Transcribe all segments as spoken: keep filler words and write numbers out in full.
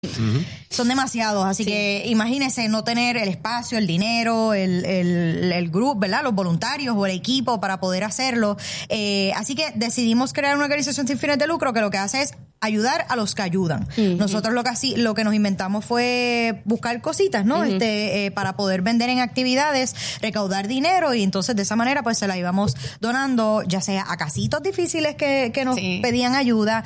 Uh-huh. Son demasiados, así sí. que imagínese no tener el espacio, el dinero, el, el, el grupo, ¿verdad? Los voluntarios o el equipo para poder hacerlo. Eh, así que decidimos crear una organización sin fines de lucro que lo que hace es ayudar a los que ayudan. Uh-huh. Nosotros lo que así, lo que nos inventamos fue buscar cositas, ¿no? Uh-huh. Este, eh, para poder vender en actividades, recaudar dinero y entonces de esa manera pues se la íbamos donando, ya sea a casitos difíciles que, que nos sí. pedían ayuda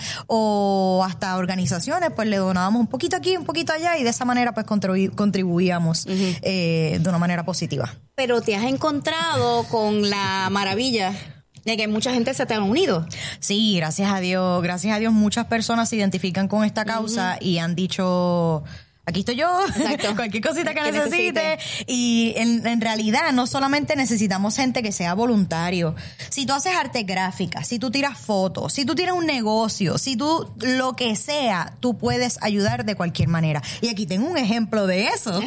o hasta organizaciones, pues le donábamos un poquito aquí, un poquito allá y de esa manera pues contribu- contribuíamos uh-huh. eh, de una manera positiva. Pero te has encontrado con la maravilla de que mucha gente se te ha unido. Sí, gracias a Dios, gracias a Dios muchas personas se identifican con esta causa uh-huh. y han dicho... Aquí estoy yo, cualquier cosita que, que necesite. necesite. Y en, en realidad no solamente necesitamos gente que sea voluntario. Si tú haces arte gráfica, si tú tiras fotos, si tú tienes un negocio, si tú lo que sea, tú puedes ayudar de cualquier manera. Y aquí tengo un ejemplo de eso.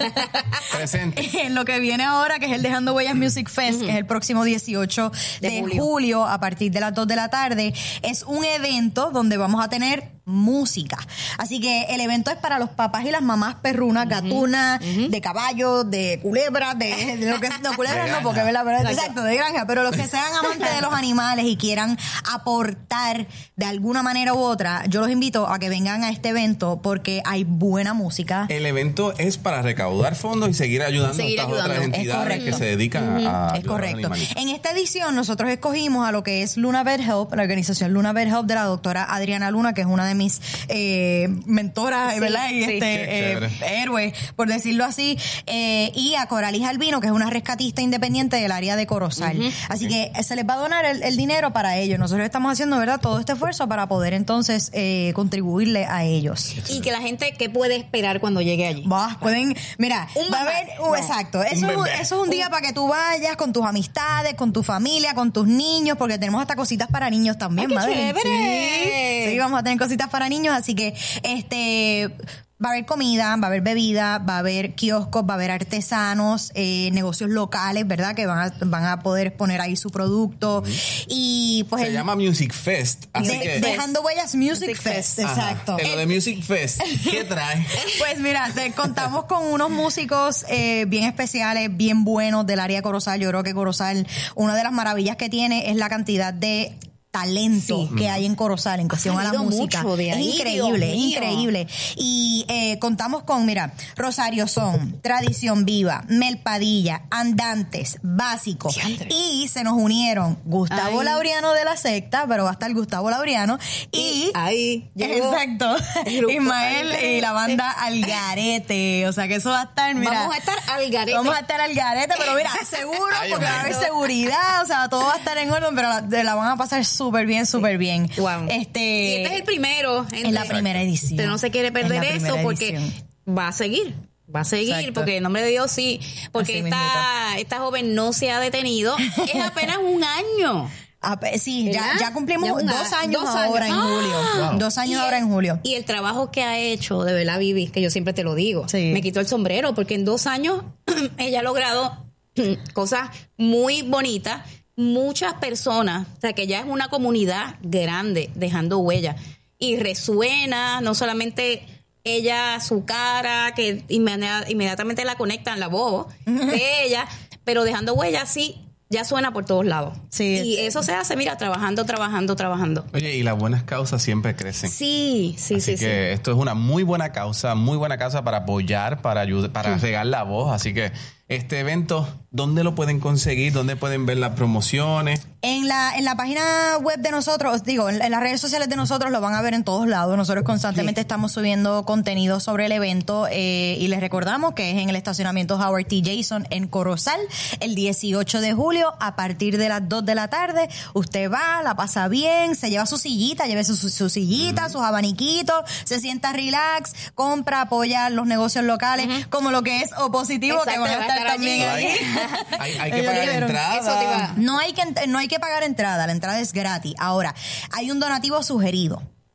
Presente. En lo que viene ahora, que es el Dejando Huellas Music Fest, uh-huh. que es el próximo dieciocho de, de julio. julio a partir de las dos de la tarde. Es un evento donde vamos a tener música. Así que el evento es para los papás y las mamás perrunas, uh-huh. gatunas, uh-huh. de caballos, de culebras, de, de lo que no, culebras no, porque es la verdad, exacto, de granja, pero los que sean amantes de los animales y quieran aportar de alguna manera u otra, yo los invito a que vengan a este evento porque hay buena música. El evento es para recaudar fondos y seguir ayudando seguir a estas ayudando. otras entidades que se dedican uh-huh. a es correcto. En esta edición nosotros escogimos a lo que es Luna Vet Help, la organización Luna Vet Help de la doctora Adriana Luna, que es una de mis eh, mentoras, sí, ¿verdad? Y sí. este eh, héroe, por decirlo así, eh, y a Coralis Albino, que es una rescatista independiente del área de Corozal. Uh-huh. Así okay. que se les va a donar el, el dinero para ellos. Nosotros estamos haciendo, ¿verdad?, todo este esfuerzo para poder entonces eh, contribuirle a ellos. Y que la gente, ¿qué puede esperar cuando llegue allí? Bah, pueden, mira, un va a haber, uh, no. exacto, eso, un eso es un día un... para que tú vayas con tus amistades, con tu familia, con tus niños, porque tenemos hasta cositas para niños también, ¡ay, qué madre! chévere! Sí, sí, vamos a tener cositas para niños, así que este va a haber comida, va a haber bebida, va a haber kioscos, va a haber artesanos, eh, negocios locales, ¿verdad? Que van a, van a poder poner ahí su producto. Uh-huh. Y pues se el, llama Music Fest. Así de, que Dejando Huellas Music, Music Fest. Fest. Exacto. En lo de Music Fest, ¿qué trae? Pues mira, te contamos con unos músicos eh, bien especiales, bien buenos del área de Corozal. Yo creo que Corozal, una de las maravillas que tiene es la cantidad de talento sí. que hay en Corozal en cuestión a la música. De ahí, es increíble, es increíble. Y eh, contamos con, mira, Rosario Son, Tradición Viva, Mel Padilla, Andantes, Básico. Diandre. Y se nos unieron Gustavo Ay. Laureano de la secta, pero va a estar Gustavo Laureano. Y, y ahí llegó exacto, Ismael y la banda Algarete. O sea que eso va a estar, mira. Vamos a estar Algarete. Vamos a estar Algarete, pero mira, seguro, Ay, porque va a haber seguridad, o sea, todo va a estar en orden, pero la, la van a pasar súper bien, súper bien. Wow. Este, y este es el primero. Es la primera edición. Usted no se quiere perder eso porque edición. va a seguir. Va a seguir, Exacto. porque en nombre de Dios sí. Porque esta, esta joven no se ha detenido. Es apenas un año. Ah, sí, ya, ya cumplimos ya una, dos años dos ahora años. en julio. Ah, wow. Dos años y ahora el, en julio. Y el trabajo que ha hecho, de verdad, Vivi, que yo siempre te lo digo. Sí. Me quitó el sombrero porque en dos años ella ha logrado cosas muy bonitas. Muchas personas, o sea que ya es una comunidad grande dejando huella y resuena no solamente ella, su cara, que inmediat- inmediatamente la conectan la voz de ella, pero dejando huella sí ya suena por todos lados. Sí, y es, eso se hace, mira, trabajando, trabajando, trabajando. Oye, y las buenas causas siempre crecen. Sí, sí, así sí. que sí. esto es una muy buena causa, muy buena causa para apoyar, para ayudar, para sí. regar la voz. Así que este evento, ¿dónde lo pueden conseguir? ¿Dónde pueden ver las promociones? En la, en la página web de nosotros, digo, en, en las redes sociales de nosotros lo van a ver en todos lados. Nosotros constantemente sí. estamos subiendo contenido sobre el evento eh, y les recordamos que es en el estacionamiento Howard T. Jason en Corozal el dieciocho de julio a partir de las dos de la tarde. Usted va, la pasa bien, se lleva su sillita, lleve su, su, su sillita, uh-huh. sus abaniquitos, se sienta relax, compra, apoya los negocios locales, uh-huh. como lo que es Opositivo, Exacto, que van a estar también ahí. hay, hay que pagar entrada. Eso te iba. No hay que no hay que pagar entrada, la entrada es gratis. Ahora, hay un donativo sugerido.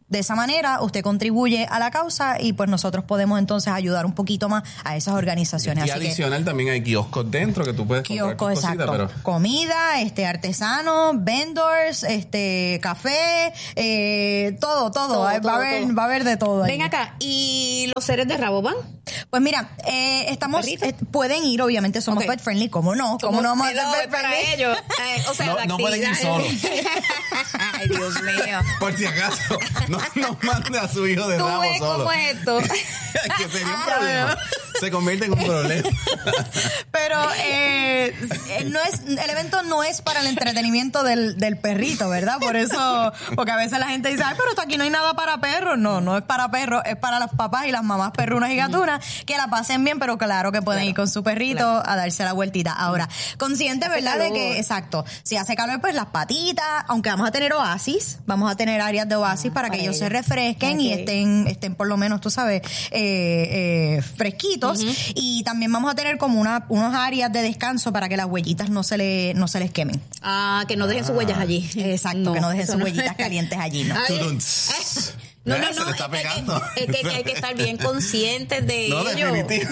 De esa manera usted contribuye a la causa y pues nosotros podemos entonces ayudar un poquito más a esas organizaciones. Y Así adicional que, también hay kioscos dentro que tú puedes comprar kioscos, tus exacto. cositas, pero... Comida, este, artesanos, vendors, este, café, eh, todo, todo. Todo, va, todo, a haber, todo. va a haber de todo. Ven ahí. acá, ¿y los seres de Rabobank? Pues mira, eh, estamos, ¿Perritos? eh, pueden ir, obviamente somos Ok. pet friendly, ¿cómo no? ¿Cómo no vamos a Pero ser pet para friendly? ellos? Eh, o sea, No- la no pueden ir actividad- Ay, Dios mío. Por si acaso, no, no mande a su hijo de ¿Tú rabo ves solo. cómo es esto? Que sería un problema. Se convierte en un problema. Pero eh, no es, el evento no es para el entretenimiento del, del perrito, ¿verdad? Por eso, porque a veces la gente dice, ay, pero esto aquí no hay nada para perros. No, no es para perros, es para los papás y las mamás perrunas y gatunas que la pasen bien, pero claro que pueden Claro, ir con su perrito claro. a darse la vueltita. Ahora, consciente, Hace ¿verdad? De calor. que, exacto, si hace calor, pues las patitas, aunque vamos a tener oasis, vamos a tener áreas de oasis para, para que ellos ellos. se refresquen Ok. y estén, estén por lo menos, tú sabes, eh, eh, fresquitos. Y también vamos a tener como una, unos áreas de descanso para que las huellitas no se le, no se les quemen. Ah, que no dejen sus huellas allí. Exacto, que no dejen eso sus huellitas calientes allí, ¿no? Ay, Tudum. No, no, Mira, no. se le está es que- pegando. Es que, es que hay que estar bien conscientes de No, ello. definitivo.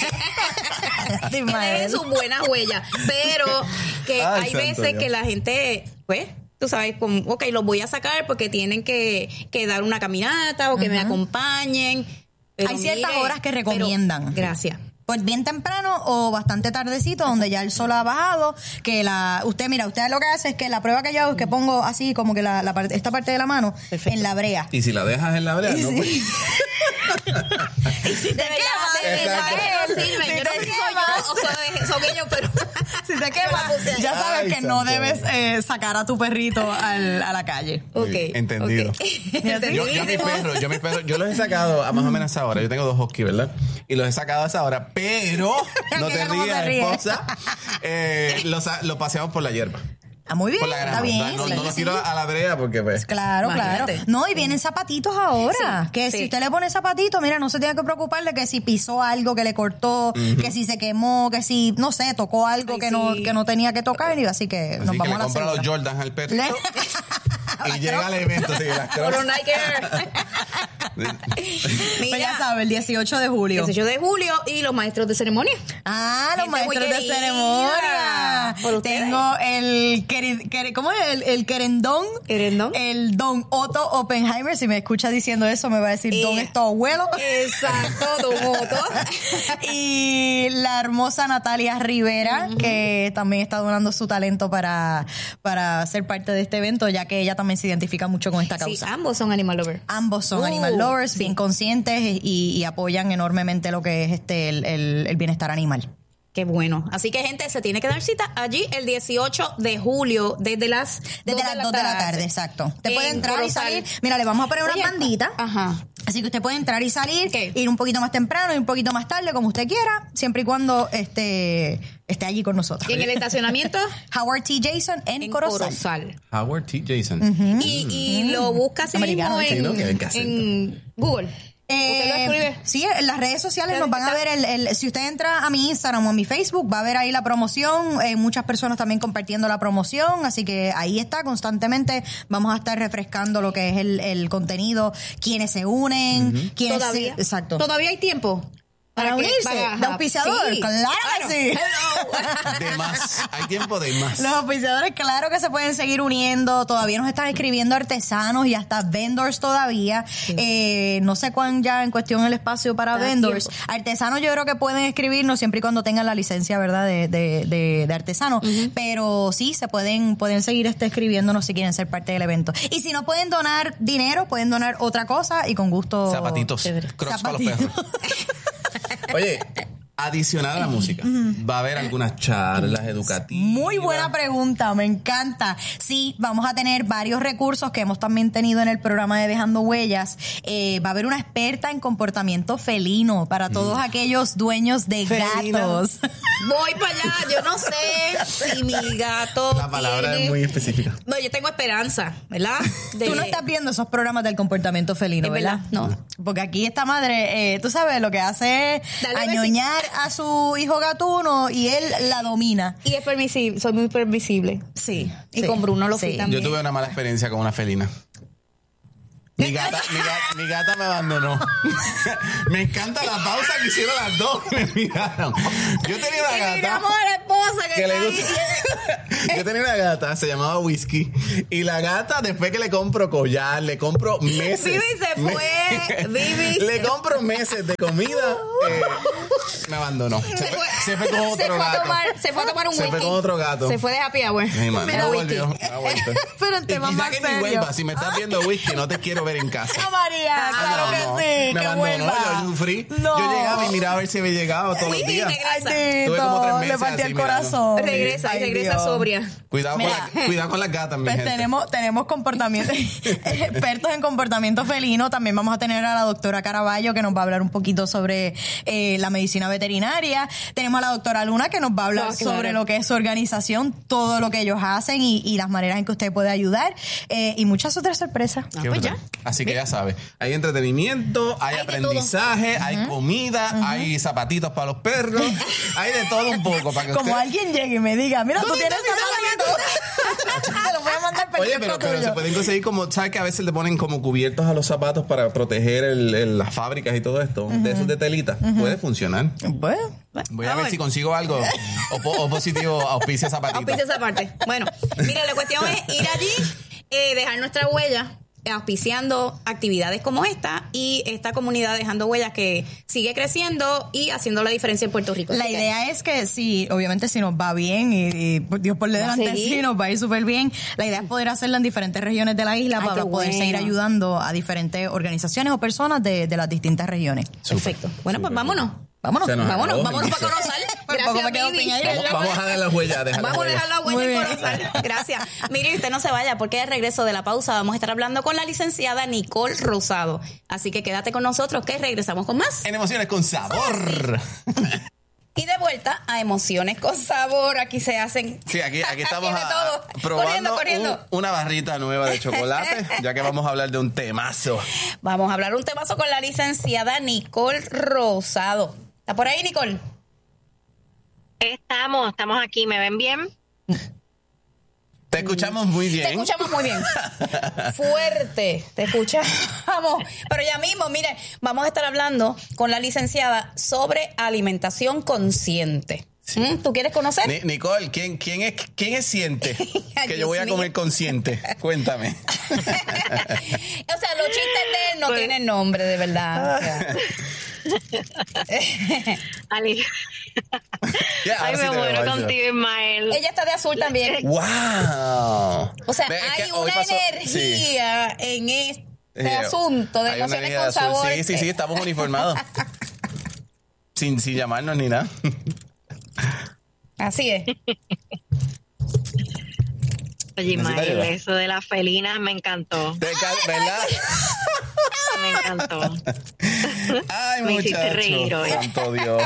Te Que imaginas. dejen sus buenas huellas. Pero que Ay, hay santo veces Dios. que la gente, pues, tú sabes, como, ok, los voy a sacar porque tienen que, que dar una caminata o que me acompañen. Pero Hay ciertas mire, horas que pero- recomiendan. gracias. Pues bien temprano o bastante tardecito, donde ya el sol ha bajado, que la, usted, mira, usted lo que hace es que la prueba que yo hago es que pongo así como que la, la parte- esta parte de la mano Perfecto. en la brea. Y si la dejas en la brea, no, pues, De verdad, de verdad Exacto. que no sirven. Si Yo no te sé si soy quemas. yo o son, son ellos, pero... Si te quema, ya sabes Ay, que no santo debes Dios. eh, sacar a tu perrito al- a la calle. Ok. Entendido. ok. Yo, yo a mis Entendidísimo. perros, yo a mis perros, yo los he sacado a más o menos a esa hora. Yo tengo dos husky, ¿verdad? Y los he sacado a esa hora, pero no te Mira cómo se rías, ríe. esposa. Eh, los, sa- los paseamos por la hierba. Ah, muy bien, Por la está grama. bien. No, sí, no los sí. tiro a la brea porque pues. Claro, Imagínate. claro. No, y vienen zapatitos ahora. Sí, que sí. si usted le pone zapatitos, mira, no se tiene que preocupar de que si pisó algo que le cortó, que si se quemó, que si, no sé, tocó algo Ay, que sí. no que no tenía que tocar. Y así que nos Así que vamos le a la compra los segura. Jordans al perrito Le- y llega al evento. Sí, las Oro crocs. Nike. Pues ya Mira, sabe, el dieciocho de julio. dieciocho de julio y los maestros de ceremonia. Ah, los Gente maestros muy de querida ceremonia. por ustedes. Tengo el, queri- queri- ¿cómo es? El, el querendón. ¿Querendón? El don Otto Oppenheimer. Si me escucha diciendo eso, me va a decir, Eh, don es tu abuelo. Exacto, Don Otto. Y la hermosa Natalia Rivera, que también está donando su talento para, para ser parte de este evento, ya que ella también se identifica mucho con esta Sí, causa. ambos son animal lovers. Ambos son Uh, animal lovers, sí. bien conscientes y, y apoyan enormemente lo que es este el, el- el bienestar animal. Qué bueno. Así que, gente, se tiene que dar cita allí el dieciocho de julio, desde las Desde las dos de la tarde, exacto. Usted puede En entrar y Corozal. salir. Mira, le vamos a poner una Oye, bandita. Ajá. Así que usted puede entrar y salir, Ok. ir un poquito más temprano y un poquito más tarde, como usted quiera, siempre y cuando esté, esté allí con nosotros. Y en el estacionamiento Howard T. Jason en, en Corozal. Corozal. Howard T. Jason. Y, y lo busca así Americano, mismo sí, en, ¿no? Que hay que hacer. en Google. Eh, ¿Usted lo escribe? sí, en las redes sociales ¿Usted nos van a ver está? el, el- si usted entra a mi Instagram o a mi Facebook, va a ver ahí la promoción, eh, muchas personas también compartiendo la promoción, así que ahí está constantemente, vamos a estar refrescando lo que es el, el contenido, quienes se unen, quienes Todavía. se, exacto. Todavía hay tiempo. Para que- unirse, para- de auspiciador, Sí, claro que sí. Hello. De más. Hay tiempo de más. Los auspiciadores, claro que se pueden seguir uniendo. Todavía nos están escribiendo artesanos y hasta vendors todavía. Eh, no sé cuán ya en cuestión el espacio para Da vendors. tiempo. Artesanos yo creo que pueden escribirnos siempre y cuando tengan la licencia, ¿verdad? De, de, de, de artesano. Pero sí, se pueden, pueden seguir este, escribiéndonos si quieren ser parte del evento. Y si no pueden donar dinero, pueden donar otra cosa y con gusto. Zapatitos. Chévere. Crocs para los Zapatitos. perros. Oye, adicional a la música, va a haber algunas charlas educativas. Muy buena pregunta, me encanta. Sí, vamos a tener varios recursos que hemos también tenido en el programa de Dejando Huellas. Eh, va a haber una experta en comportamiento felino para todos aquellos dueños de Felina. gatos. Voy para allá. Yo no sé si mi gato La palabra tiene- es muy específica. No, yo tengo esperanza, ¿verdad? De- Tú no estás viendo esos programas del comportamiento felino, Es ¿verdad? verdad, no. Porque aquí esta madre, eh, tú sabes, lo que hace es Dale añoñar a su hijo gatuno y él la domina. Y es permisible, soy muy permisible. Sí. Y sí, con Bruno lo fui sí. también. Yo tuve una mala experiencia con una felina. Mi gata, mi gata, mi gata me abandonó. Me encanta la pausa que hicieron las dos. Me miraron. Yo tenía una gata. Miramos a la esposa que, que está le gusta. Yo tenía una gata, se llamaba Whisky. Y la gata, después que le compro collar, le compro meses. Vivi se fue. Vivi. Le compro meses de comida. Eh, me abandonó. Se, se, fue, se fue con otro se fue gato. A tomar, se fue a tomar un se whisky. Se fue con otro gato. Se fue de happy hour. Ay, man, no volvió. No Pero el tema más que serio. ni vuelva. Si me estás viendo Whisky, no te quiero ver en casa. No, María, claro no, que no. sí, Me que abandonó, vuelva. yo sufrí. No. Yo llegaba y miraba a ver si me llegaba todos los días. Ay, Tuve como tres Tito, meses le partí así el corazón. mirando. Regresa, Ay, regresa Dios. sobria. Cuidado con, Mira. la, cuidado con las gatas, mi Pues gente. tenemos, tenemos comportamiento, expertos en comportamiento felino. También vamos a tener a la doctora Caraballo, que nos va a hablar un poquito sobre eh, la medicina veterinaria. Tenemos a la doctora Luna, que nos va a hablar Oh, claro. sobre lo que es su organización, todo lo que ellos hacen y, y las maneras en que usted puede ayudar, eh, y muchas otras sorpresas. Ah, Qué pues brutal. ya. Así que ya sabes, hay entretenimiento, hay, Hay de aprendizaje, hay comida, hay zapatitos para los perros, hay de todo un poco para que Como usted... alguien llegue y me diga, mira, tú ¿Dónde tienes está mi zapatitos. Te lo voy a mandar para Oye, el pero, tuyo. pero se pueden conseguir como, ¿sabes que a veces le ponen como cubiertos a los zapatos para proteger el, el- las fábricas y todo esto? De esos de telita. Puede funcionar. Bueno, Voy a ver si consigo algo o, po- o positivo auspicia zapatitos. Auspicia esa parte. Bueno, mira, la cuestión es ir allí, eh, dejar nuestra huella, eh, auspiciando actividades como esta y esta comunidad dejando huellas que sigue creciendo y haciendo la diferencia en Puerto Rico. la Así que- idea es que si, obviamente, si nos va bien y, y por Dios por Va a delante, seguir. sí, nos va a ir súper bien. La idea es poder hacerla en diferentes regiones de la isla Ay, para qué poder bueno. seguir ayudando a diferentes organizaciones o personas de, de las distintas regiones. Perfecto. Bueno, pues vámonos. Vámonos. Se nos Vámonos, acabó. vámonos para Corozal. Por poco me quedo Vivi. sin aire. Vamos, vamos a dar las huellas. dejar las Vamos a huellas. dejar la huella Muy en bien. Corozal. Gracias. Mire, usted no se vaya porque al regreso de la pausa vamos a estar hablando con la licenciada Nicole Rosado. Así que quédate con nosotros que regresamos con más. En Emociones con Sabor. Y de vuelta a Emociones con Sabor. Aquí se hacen... Sí, aquí, aquí estamos Aquí de a- todo. a- probando Corriendo, corriendo. un- una barrita nueva de chocolate, ya que vamos a hablar de un temazo. Vamos a hablar un temazo con la licenciada Nicole Rosado. ¿Está por ahí, Nicole? Estamos, estamos aquí, ¿me ven bien? Te escuchamos muy bien. Te escuchamos muy bien. Fuerte. Te escuchamos. Pero ya mismo, mire, vamos a estar hablando con la licenciada sobre alimentación consciente. ¿Mm? ¿Tú quieres conocer? Ni- Nicole, ¿quién, quién, es, ¿quién es siente Ay, que yo voy a Dios comer mío. consciente? Cuéntame. O sea, los chistes de él no Pues- tienen nombre, de verdad. O sea. Ali. Ya, Ay, ahora sí me te muero veo, contigo, Ismael. Ella está de azul también. ¡Wow! O sea, Ve, es que hay hoy una pasó- energía en este Sí. asunto de Hay una emociones línea con azul. sabor. Sí, sí, sí, estamos uniformados. sin, sin llamarnos ni nada. Así es. Oye, Necesita Ismael, ayuda. eso de las felinas me encantó. Te cal- ¿Verdad? Me encantó. Ay, Me hiciste muchacho. reír hoy. Santo Dios.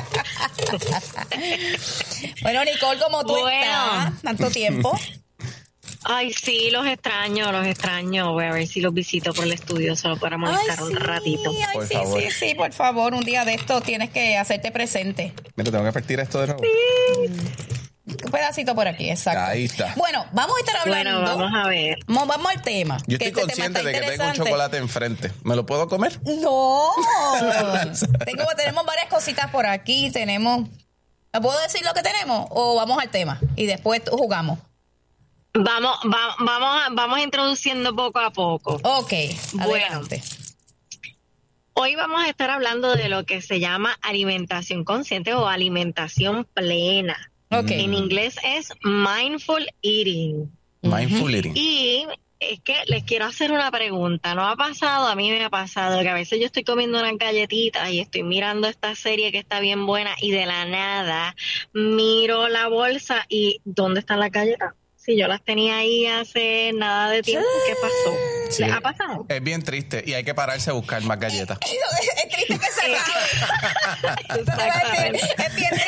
Bueno, Nicole, como tú Bueno. estás, tanto tiempo. Ay, sí, los extraño, los extraño. Voy a ver si los visito por el estudio solo para molestar un ratito. Ay, Por sí, favor. sí, sí, por favor, un día de esto tienes que hacerte presente. Mira, tengo que partir esto de nuevo. Un pedacito por aquí, exacto. Ahí está. Bueno, vamos a estar hablando. Bueno, vamos a ver. Vamos, vamos al tema. Yo que estoy este tema consciente está de que tengo un interesante. chocolate enfrente. ¿Me lo puedo comer? No. Tengo, tenemos varias cositas por aquí. Tenemos. ¿Me puedo decir lo que tenemos? O vamos al tema y después jugamos. Vamos, va- vamos, a- vamos introduciendo poco a poco. Ok, Bueno. adelante. Hoy vamos a estar hablando de lo que se llama alimentación consciente o alimentación plena. Ok. En inglés es mindful eating. Mindful eating. Y es que les quiero hacer una pregunta. ¿No ha pasado? A mí me ha pasado que a veces yo estoy comiendo unas galletitas y estoy mirando esta serie que está bien buena y de la nada miro la bolsa y ¿dónde están las galletas? Si yo las tenía ahí hace nada de tiempo, ¿qué pasó? Sí. ¿Les ha pasado? Es bien triste y hay que pararse a buscar más galletas. Es triste que se va. Exactamente. Es bien triste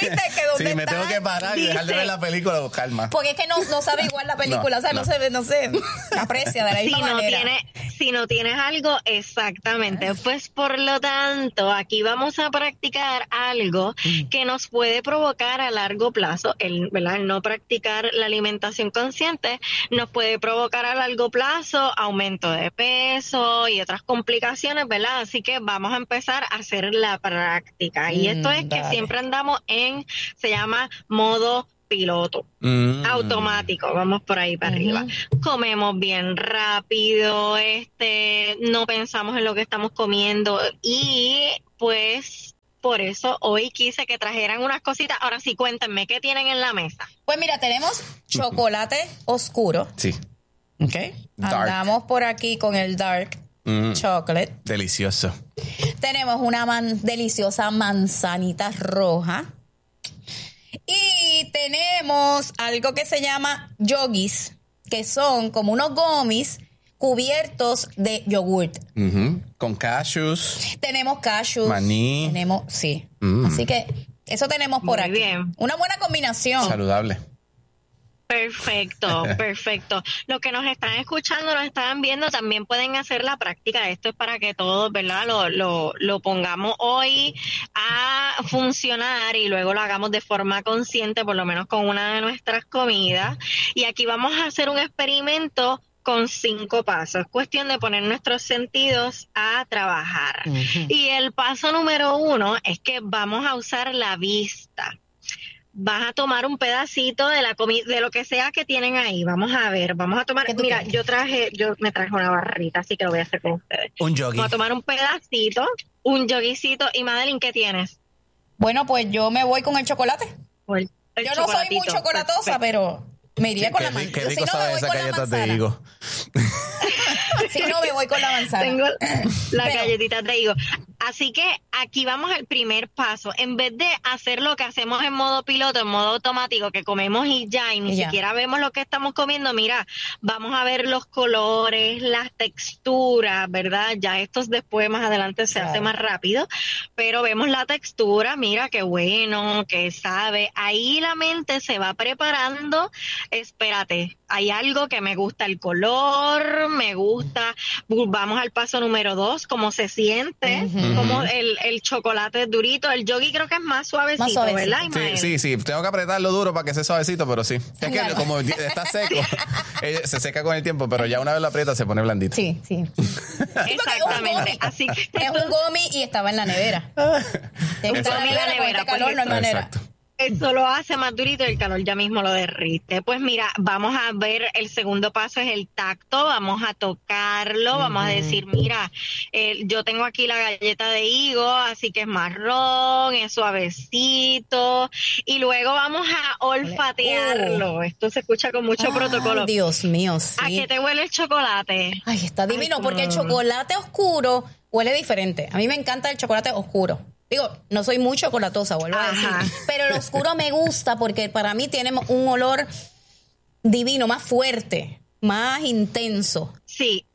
¿Viste? Que dónde Sí, me está? tengo que parar y Dice- dejar de ver la película y buscar más. Porque es que no, no sabe igual la película, No, o sea, no, no. se ve, no se aprecia de la Si misma no, manera. tiene, si no tienes algo, exactamente. Pues por lo tanto, aquí vamos a practicar algo que nos puede provocar a largo plazo, el, ¿verdad? El no practicar la alimentación consciente nos puede provocar a largo plazo aumento de peso y otras complicaciones, ¿verdad? Así que vamos a empezar a hacer la práctica. Y esto es que dale. siempre andamos en, se llama modo piloto. Mm. Automático, vamos por ahí para arriba. Comemos bien rápido, este, no pensamos en lo que estamos comiendo y pues por eso hoy quise que trajeran unas cositas. Ahora sí, cuéntenme, ¿qué tienen en la mesa? Pues mira, tenemos chocolate oscuro. Sí. Ok. Dark. Andamos por aquí con el dark Mm. chocolate. Delicioso. Tenemos una man- deliciosa manzanita roja. Y tenemos algo que se llama yogis, que son como unos gummies cubiertos de yogurt. Ujú. Con cashews. Tenemos cashews. Maní. Tenemos, sí. Mm. Así que eso tenemos por Muy aquí. bien. Una buena combinación. Saludable. Perfecto, perfecto. Los que nos están escuchando, nos están viendo, también pueden hacer la práctica. Esto es para que todos, ¿verdad? Lo, lo, lo pongamos hoy a funcionar y luego lo hagamos de forma consciente, por lo menos con una de nuestras comidas. Y aquí vamos a hacer un experimento con cinco pasos. Es cuestión de poner nuestros sentidos a trabajar. Y el paso número uno es que vamos a usar la vista. Vas a tomar un pedacito de la comida, de lo que sea que tienen ahí. Vamos a ver, vamos a tomar, ¿Qué tú mira, quieres? yo traje, yo me traje una barrita, así que lo voy a hacer con ustedes. Un yogi. Vamos a tomar un pedacito, un yoguicito. Y Madeline, ¿qué tienes? Bueno, pues yo me voy con el chocolate. El, el Yo no soy muy chocolatito. chocolatosa, Perfecto. pero me iría con Qué, la ri- manzana. qué Si rico no, me saben voy esas con la galletas de manzana. higo. Si no, me voy con la manzana. Tengo las Pero- galletitas de higo. Así que aquí vamos al primer paso. En vez de hacer lo que hacemos en modo piloto, en modo automático, que comemos y ya, y ni Y ya. siquiera vemos lo que estamos comiendo, mira, vamos a ver los colores, las texturas, ¿verdad? Ya estos después, más adelante, se Claro. hace más rápido, pero vemos la textura, mira qué bueno, qué sabe. Ahí la mente se va preparando. Espérate, hay algo que me gusta el color, me gusta. Vamos al paso número dos, cómo se siente, como el, el chocolate es durito. El yogi creo que es más suavecito, Más suavecito. ¿verdad, Sí, Ismael? sí, sí. Tengo que apretarlo duro para que sea suavecito, pero sí. Es que Claro. como está seco, eh, se seca con el tiempo, pero ya una vez lo aprieta se pone blandito. Sí, sí. Exactamente. Así que Es un gomi y estaba en la nevera. Te gusta la Gomi en la nevera, con nevera, este calor pues no hay manera. Exacto. eso lo hace más durito y el calor ya mismo lo derrite. Pues mira, vamos a ver, el segundo paso es el tacto, vamos a tocarlo, vamos a decir, mira, eh, yo tengo aquí la galleta de higo, así que es marrón, es suavecito, y luego vamos a olfatearlo. Esto se escucha con mucho Ay, protocolo. Dios mío, sí. ¿A qué te huele el chocolate? Ay, está divino, Ay, porque el mm. chocolate oscuro huele diferente. A mí me encanta el chocolate oscuro. Digo, no soy muy chocolatosa, vuelvo a Ajá. decir. Pero el oscuro me gusta porque para mí tiene un olor divino, más fuerte, más intenso. Sí.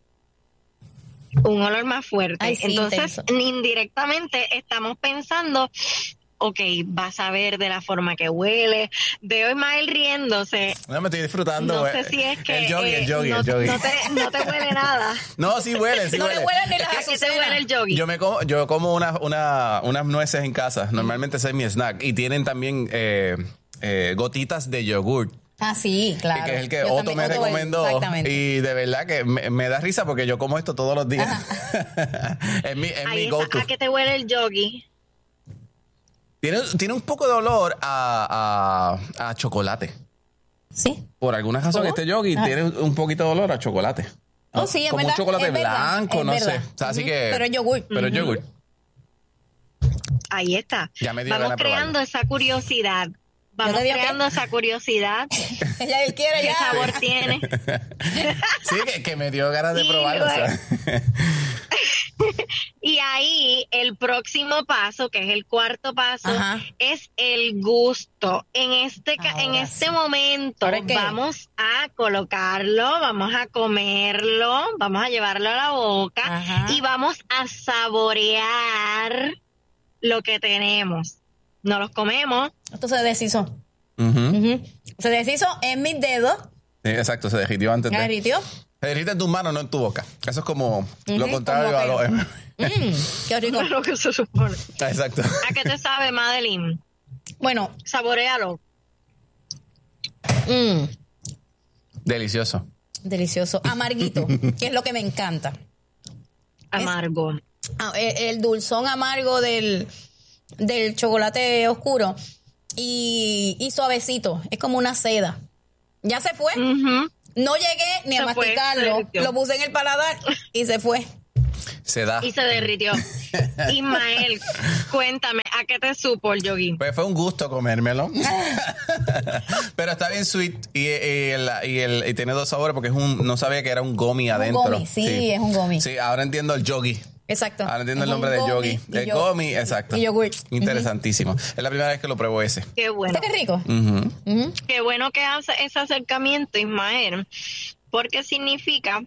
Un olor más fuerte. Ay, sí, Entonces, intenso. indirectamente estamos pensando, ok, vas a ver de la forma que huele. Veo a Ismael riéndose. No, me estoy disfrutando. No eh. sé si es que El yogi, eh, el yogi, no, el yogi. no te, no te huele nada. No, sí huele, sí no huele. le huelen ni las ¿A qué te azucenas. huele el yogi? Yo me como, yo como una, una, unas nueces en casa. Normalmente ese es mi snack. Y tienen también eh, eh, gotitas de yogurt. Ah, sí, claro. Que es el que Yo Otto también- me Otto, recomendó. Exactamente. Y de verdad que me, me da risa porque yo como esto todos los días. es mi, es Ahí mi está. go-to. ¿A qué te huele el yogi? Tiene, tiene un poco de olor a, a, a chocolate. Sí. Por alguna razón, ¿Cómo? este yogi Ah. tiene un poquito de olor a chocolate. Oh, sí, es Como verdad, un chocolate es verdad, blanco, es no verdad. sé. O sea, así Ujú. que, Pero es yogur. Pero es yogur. Ahí está. Ya me dio Vamos ganas de creando probarlo. esa curiosidad. Vamos te dio qué? creando esa curiosidad. Ella él quiere ¿Qué ya. sabor tiene? Sí, que, que me dio ganas de Y probarlo. o sea. Y ahí el próximo paso, que es el cuarto paso, Ajá. es el gusto. En este ca- Ahora en este sí. momento ¿Ahora qué? vamos a colocarlo, vamos a comerlo, vamos a llevarlo a la boca Ajá. y vamos a saborear lo que tenemos. no los comemos. Esto se deshizo. Uh-huh. Uh-huh. Se deshizo en mis dedos. Sí, exacto, se derritió antes de... ¿Se derritió? Se derrite en tus manos, no en tu boca. Eso es como Uh-huh, lo contrario como a lo... mm, qué rico. Lo que se supone. Exacto. ¿A qué te sabe, Madeline? Bueno, Saboréalo. mm, Delicioso. delicioso. Amarguito, que es lo que me encanta. Amargo. Ah, el, el dulzón amargo del, del chocolate oscuro y, y suavecito. Es como una seda. Ya se fue. Uh-huh. No llegué ni a Se fue, masticarlo. se derritió. Lo puse en el paladar y se fue. Se da. Y se derritió. Ismael, cuéntame, ¿a qué te supo el yogi? Pues fue un gusto comérmelo. Pero está bien sweet y, y, el, y, el, y tiene dos sabores porque es un, no sabía que era un gummy adentro. Un gummy, sí, es un gummy. Sí, ahora entiendo el yogi. Exacto. Ahora entiendo Es el nombre un del gummy yogi. y El yo- gummy, exacto. y yogur. Interesantísimo. Es la primera vez que lo pruebo ese. Qué bueno. ¿Está qué rico? Ujú. Ujú. Qué bueno que hace ese acercamiento, Ismael, porque significa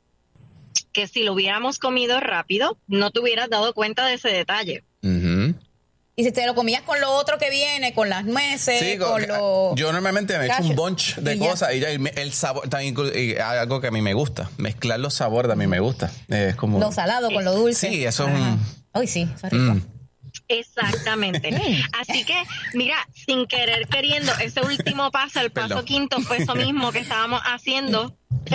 que si lo hubiéramos comido rápido, no te hubieras dado cuenta de ese detalle. Ujú. Y si te lo comías con lo otro que viene, con las nueces, Sí, con co- lo... yo normalmente me echo cashews. un bunch de Y ya. cosas y ya y me- el sabor también inclu- y algo que a mí me gusta. Mezclar los sabores también me gusta. Es como Lo salado con lo dulce. Sí, eso es Ajá. un- Ay, sí, eso es rico. Mm. Exactamente. Así que, mira, sin querer queriendo, ese último paso, el paso Perdón. quinto, fue eso mismo que estábamos haciendo,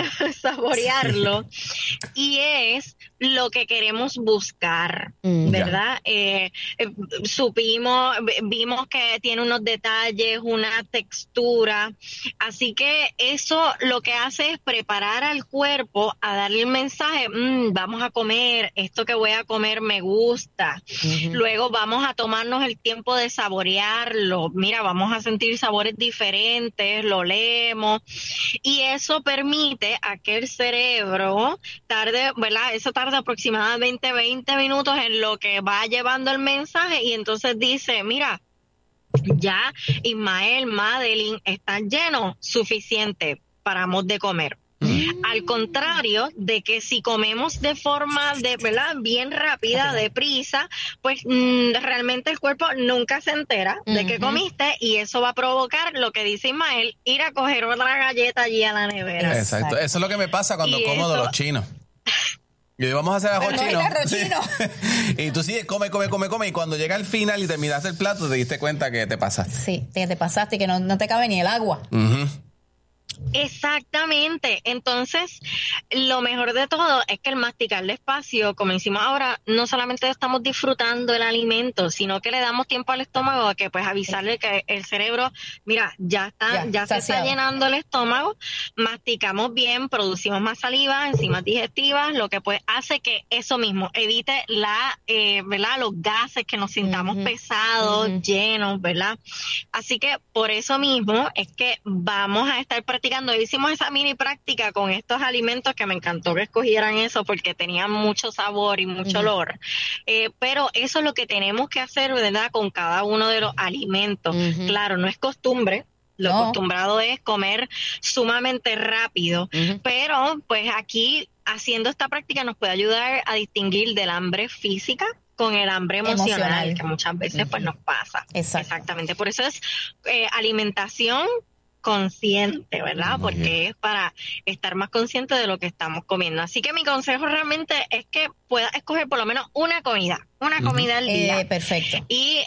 saborearlo, y es lo que queremos buscar, Mm. ¿verdad? Eh, eh, supimos, v- vimos que tiene unos detalles, una textura, así que eso lo que hace es preparar al cuerpo a darle el mensaje, "Mm, vamos a comer, esto que voy a comer me gusta". Luego vamos a tomarnos el tiempo de saborearlo. Mira, vamos a sentir sabores diferentes, lo leemos. Y eso permite a que el cerebro tarde, ¿verdad? Eso tarda aproximadamente veinte minutos en lo que va llevando el mensaje y entonces dice, mira, ya Ismael, Madeline, están llenos, suficiente, paramos de comer. Al contrario de que si comemos de forma de, ¿verdad? Bien rápida, deprisa, pues mm, realmente el cuerpo nunca se entera de que Ujú. comiste y eso va a provocar lo que dice Ismael, ir a coger otra galleta allí a la nevera. Exacto. Exacto. Eso es lo que me pasa cuando Y como de eso- los chinos. Yo digo, vamos a hacer arroz Pero no chino. es arroz Sí. chino. Y tú sigues, come, come, come, come. Y cuando llega al final y terminaste el plato, te diste cuenta que te pasaste. Sí, que te pasaste, que no, no te cabe ni el agua. Ujú. Exactamente. Entonces, lo mejor de todo es que el masticar despacio, como hicimos ahora, no solamente estamos disfrutando el alimento, sino que le damos tiempo al estómago a que pues avisarle que el cerebro, mira, ya está, Ya, ya, se está saciado. llenando el estómago, masticamos bien, producimos más saliva, enzimas digestivas, lo que pues hace que eso mismo evite la, eh, ¿verdad? Los gases, que nos sintamos Ujú. pesados, Ujú. llenos, ¿verdad? Así que por eso mismo es que vamos a estar practicando. Hicimos esa mini práctica con estos alimentos que me encantó que escogieran eso porque tenían mucho sabor y mucho Ujú. olor. Eh, pero eso es lo que tenemos que hacer, ¿verdad? Con cada uno de los alimentos. Ujú. Claro, no es costumbre. Lo No. acostumbrado es comer sumamente rápido. Ujú. Pero pues aquí haciendo esta práctica nos puede ayudar a distinguir del hambre física con el hambre emocional, Emocional. que muchas veces pues nos pasa. Exacto. Exactamente. Por eso es eh, alimentación consciente, ¿verdad? Muy Porque bien. es para estar más consciente de lo que estamos comiendo. Así que mi consejo realmente es que puedas escoger por lo menos una comida, una Ujú. comida al día. Eh, perfecto. Y,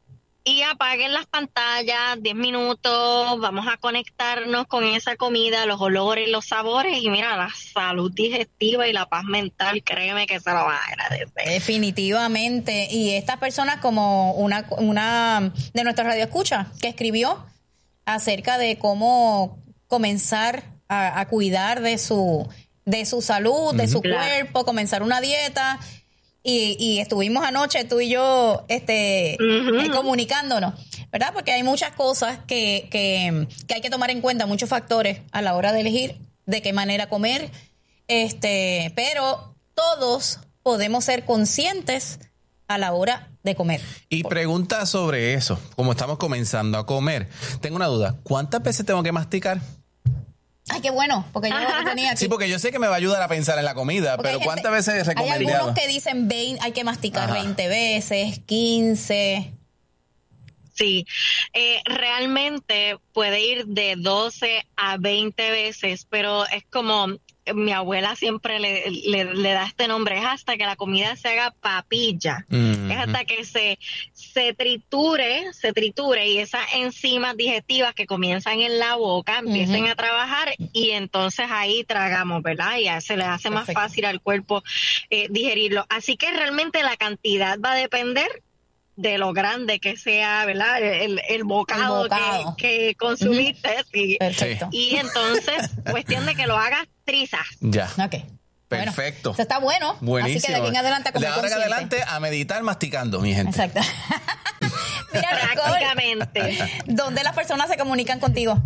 y apaguen las pantallas, diez minutos, vamos a conectarnos con esa comida, los olores, los sabores y mira, la salud digestiva y la paz mental, créeme que se lo van a agradecer. Definitivamente. Y estas personas, como una, una de nuestras radioescuchas que escribió acerca de cómo comenzar a, a cuidar de su, de su salud, de su Claro. cuerpo, comenzar una dieta. Y, y estuvimos anoche tú y yo este Ujú. eh, comunicándonos, ¿verdad? Porque hay muchas cosas que, que, que hay que tomar en cuenta, muchos factores a la hora de elegir de qué manera comer, este, pero todos podemos ser conscientes a la hora de comer. Y pregunta sobre eso, como estamos comenzando a comer. Tengo una duda, ¿cuántas veces tengo que masticar? Ay, qué bueno, porque yo lo tenía aquí. Sí, porque yo sé que me va a ayudar a pensar en la comida, Porque pero hay ¿cuántas gente- veces es Hay recomendado? algunos que dicen veinte, hay que masticar Ajá. veinte veces, quince. Sí, eh, realmente puede ir de doce a veinte veces, pero es como mi abuela siempre le, le, le da este nombre, es hasta que la comida se haga papilla, mm-hmm. es hasta que se, se triture, se triture y esas enzimas digestivas que comienzan en la boca empiecen mm-hmm. a trabajar y entonces ahí tragamos, ¿verdad? Y se le hace Perfecto. Más fácil al cuerpo eh, digerirlo. Así que realmente la cantidad va a depender de lo grande que sea, ¿verdad? El, el bocado, el bocado. Que, que consumiste. Uh-huh. Sí. Perfecto. Y entonces, cuestión de que lo hagas trizas. Ya. Ok. Perfecto. Bueno, eso está bueno. Buenísimo. Así que de aquí en adelante, como de ahora en adelante a meditar masticando, mi gente. Exacto. Mira, prácticamente. ¿Dónde las personas se comunican contigo?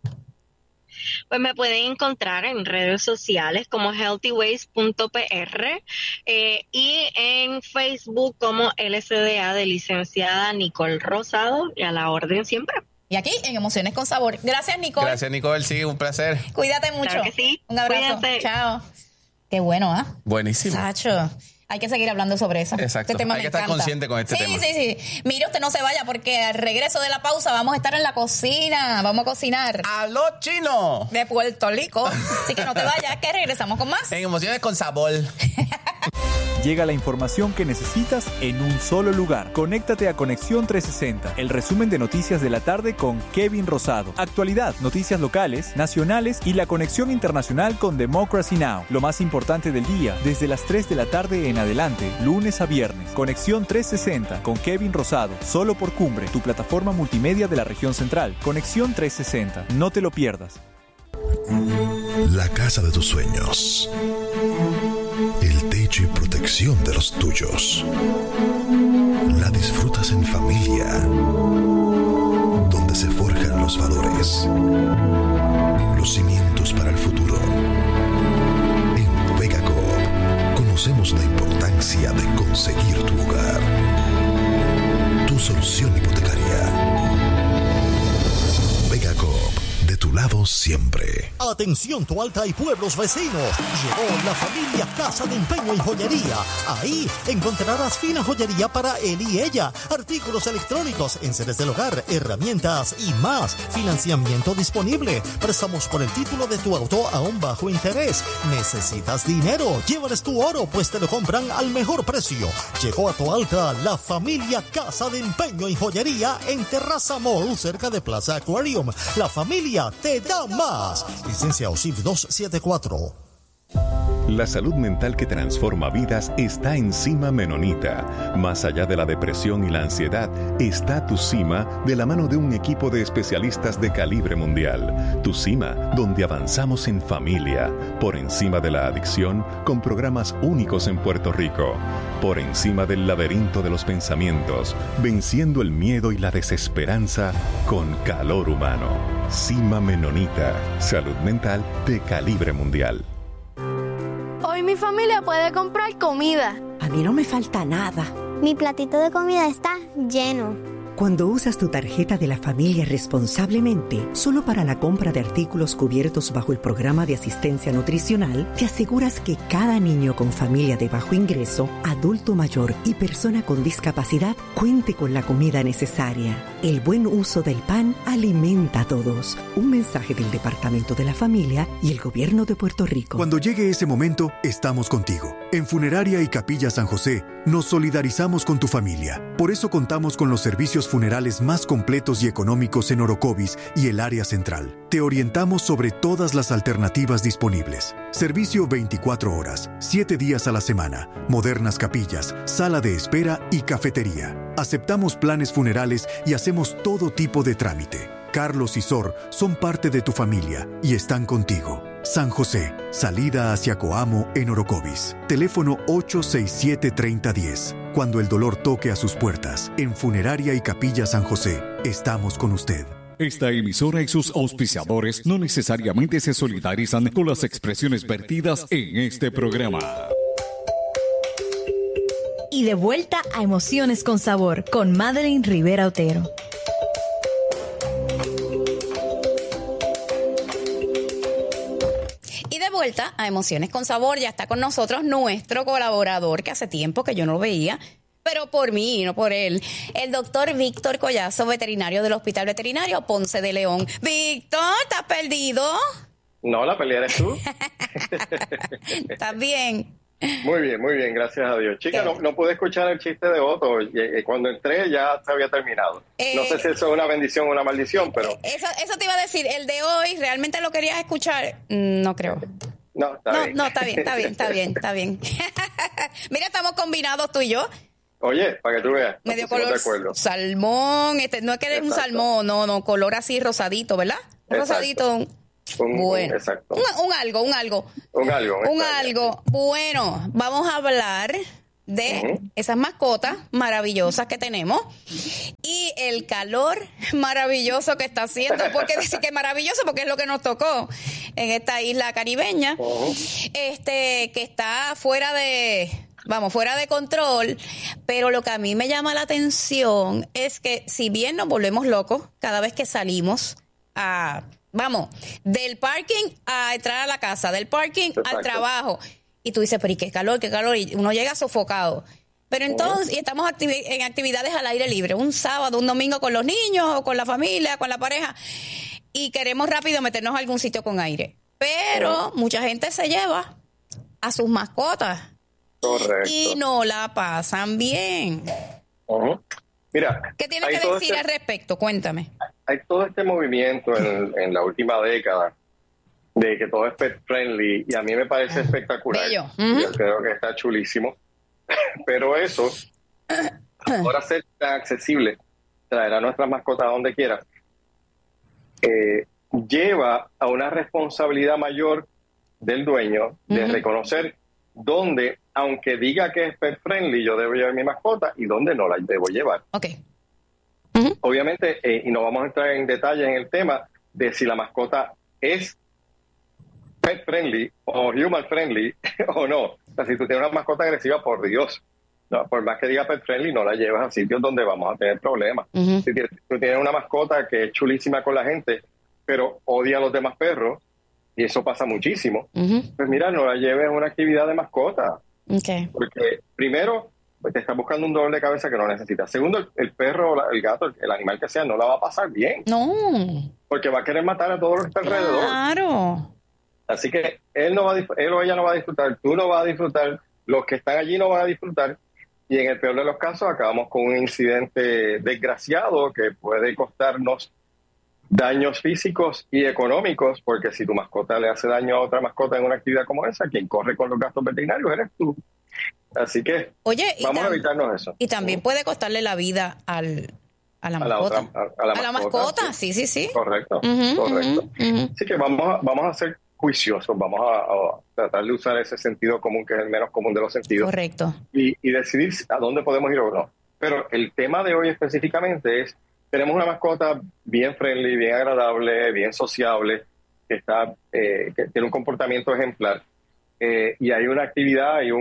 Pues me pueden encontrar en redes sociales como healthy ways punto p r eh, y en Facebook como L S D A de licenciada Nicole Rosado, y a la orden siempre. Y aquí en Emociones con Sabor. Gracias, Nicole. Gracias, Nicole. Sí, un placer. Cuídate mucho. Claro que sí. Un abrazo. Cuídate. Chao. Qué bueno, ¿ah? ¿eh? Buenísimo. Sacho. Hay que seguir hablando sobre eso. Exacto. Este tema Hay que me estar encanta. consciente con este sí, tema. Sí, sí, sí. Mire, usted no se vaya porque al regreso de la pausa vamos a estar en la cocina. Vamos a cocinar. ¡A los chinos! De Puerto Rico. Así que no te vayas, que regresamos con más. En Emociones con Sabor. Llega la información que necesitas en un solo lugar. Conéctate a Conexión trescientos sesenta, el resumen de noticias de la tarde con Kevin Rosado. Actualidad, noticias locales, nacionales y la conexión internacional con Democracy Now! Lo más importante del día, desde las tres de la tarde en adelante, lunes a viernes. Conexión trescientos sesenta con Kevin Rosado, solo por Cumbre, tu plataforma multimedia de la región central. Conexión trescientos sesenta, no te lo pierdas. La casa de tus sueños. El techo y protección de los tuyos. La disfrutas en familia, donde se forjan los valores, los cimientos para el futuro. En Vegacoop conocemos la importancia de conseguir tu hogar, tu solución hipotecaria. Vegacoop, de tu lado siempre. Atención Toalta y pueblos vecinos, llegó la familia Casa de Empeño y Joyería. Ahí encontrarás fina joyería para él y ella, artículos electrónicos, enseres del hogar, herramientas y más. Financiamiento disponible, préstamos por el título de tu auto a un bajo interés. ¿Necesitas dinero? Llévales tu oro, pues te lo compran al mejor precio. Llegó a Toalta la familia Casa de Empeño y Joyería en Terraza Mall, cerca de Plaza Aquarium. La familia te da más. Licencia O S I V doscientos setenta y cuatro. La salud mental que transforma vidas está en Cima Menonita. Más allá de la depresión y la ansiedad, está Tu Cima de la mano de un equipo de especialistas de calibre mundial. Tu Cima, donde avanzamos en familia, por encima de la adicción, con programas únicos en Puerto Rico. Por encima del laberinto de los pensamientos, venciendo el miedo y la desesperanza con calor humano. Cima Menonita, salud mental de calibre mundial. Hoy mi familia puede comprar comida. A mí no me falta nada. Mi platito de comida está lleno. Cuando usas tu tarjeta de la familia responsablemente, solo para la compra de artículos cubiertos bajo el programa de asistencia nutricional, te aseguras que cada niño con familia de bajo ingreso, adulto mayor y persona con discapacidad cuente con la comida necesaria. El buen uso del pan alimenta a todos. Un mensaje del Departamento de la Familia y el Gobierno de Puerto Rico. Cuando llegue ese momento, estamos contigo. En Funeraria y Capilla San José, nos solidarizamos con tu familia. Por eso contamos con los servicios funerales más completos y económicos en Orocovis y el área central. Te orientamos sobre todas las alternativas disponibles. Servicio veinticuatro horas, siete días a la semana, modernas capillas, sala de espera y cafetería. Aceptamos planes funerales y hacemos todo tipo de trámite. Carlos y Sor son parte de tu familia y están contigo. San José, salida hacia Coamo en Orocovis. Teléfono ocho seis siete, tres cero uno cero. Cuando el dolor toque a sus puertas, en Funeraria y Capilla San José, estamos con usted. Esta emisora y sus auspiciadores no necesariamente se solidarizan con las expresiones vertidas en este programa. Y de vuelta a Emociones con Sabor, con Madeline Rivera Otero. Y de vuelta a Emociones con Sabor, ya está con nosotros nuestro colaborador, que hace tiempo que yo no lo veía, pero por mí, no por él. El doctor Víctor Collazo, veterinario del Hospital Veterinario Ponce de León. Víctor, ¿estás perdido? No, la pelea eres tú. ¿Estás bien? Muy bien, muy bien, gracias a Dios. Chica, no, no pude escuchar el chiste de Otto. Cuando entré ya se había terminado. Eh, no sé si eso es una bendición o una maldición, pero... Eso, eso te iba a decir, el de hoy, ¿realmente lo querías escuchar? No creo. No, está no, bien. No, está bien, está bien, está bien, está bien. Mira, estamos combinados tú y yo. Oye, para que tú veas. Medio color salmón, este, no es que eres un salmón, no, no, color así rosadito, ¿verdad? Un rosadito... Un, bueno, un, exacto. Un, un algo, un algo. Un algo. Un algo. Bueno, vamos a hablar de uh-huh. esas mascotas maravillosas que tenemos y el calor maravilloso que está haciendo. ¿Por qué decir que es maravilloso? Porque es lo que nos tocó en esta isla caribeña, uh-huh. este, que está fuera de... Vamos, fuera de control, pero lo que a mí me llama la atención es que si bien nos volvemos locos cada vez que salimos a... Vamos, del parking a entrar a la casa, del parking Exacto. al trabajo. Y tú dices, pero ¿y qué calor, qué calor? Y uno llega sofocado. Pero entonces, uh-huh. y estamos activi- en actividades al aire libre, un sábado, un domingo con los niños, o con la familia, con la pareja, y queremos rápido meternos a algún sitio con aire. Pero uh-huh. mucha gente se lleva a sus mascotas. Correcto. Y no la pasan bien. Uh-huh. Mira, ¿qué tienes que decir este... al respecto? Cuéntame. Hay todo este movimiento en, en la última década de que todo es pet friendly y a mí me parece espectacular. Bello. Uh-huh. Yo creo que está chulísimo. Pero eso, ahora ser tan accesible, traer a nuestras mascotas a donde quiera, eh, lleva a una responsabilidad mayor del dueño de uh-huh. reconocer dónde, aunque diga que es pet friendly, yo debo llevar mi mascota y dónde no la debo llevar. Okay. Uh-huh. Obviamente, eh, y no vamos a entrar en detalles en el tema de si la mascota es pet friendly o human friendly o no. O sea, si tú tienes una mascota agresiva, por Dios, no, por más que diga pet friendly, no la llevas a sitios donde vamos a tener problemas. Uh-huh. Si tienes, tú tienes una mascota que es chulísima con la gente, pero odia a los demás perros, y eso pasa muchísimo, uh-huh. pues mira, no la lleves a una actividad de mascota. Okay. Porque primero, pues te estás buscando un dolor de cabeza que no necesitas. Segundo, el, el perro, el gato, el, el animal que sea, no la va a pasar bien. No. Porque va a querer matar a todo lo que está alrededor. Claro. Así que él no va a, él o ella no va a disfrutar, tú no vas a disfrutar, los que están allí no van a disfrutar. Y en el peor de los casos acabamos con un incidente desgraciado que puede costarnos daños físicos y económicos, porque si tu mascota le hace daño a otra mascota en una actividad como esa, quien corre con los gastos veterinarios eres tú. Así que Oye, vamos tam- a evitarnos eso. Y también puede costarle la vida al, a la a mascota. La otra, a, a, la a la mascota, mascota, sí, sí, sí. Correcto, uh-huh, correcto. Uh-huh, uh-huh. Así que vamos a, vamos a ser juiciosos, vamos a, a tratar de usar ese sentido común, que es el menos común de los sentidos. Correcto. Y, y decidir a dónde podemos ir o no. Pero el tema de hoy específicamente es, tenemos una mascota bien friendly, bien agradable, bien sociable, que, está, eh, que tiene un comportamiento ejemplar. Eh, y hay una actividad, hay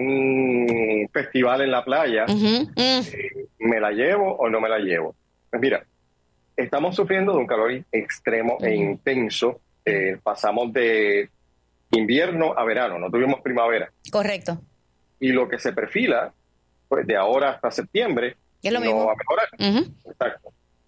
un festival en la playa, uh-huh. eh, ¿me la llevo o no me la llevo? Pues mira, estamos sufriendo de un calor extremo uh-huh. e intenso. Eh, pasamos de invierno a verano, no tuvimos primavera. Correcto. Y lo que se perfila, pues de ahora hasta septiembre, es lo no mismo. va a mejorar. Uh-huh. Exacto.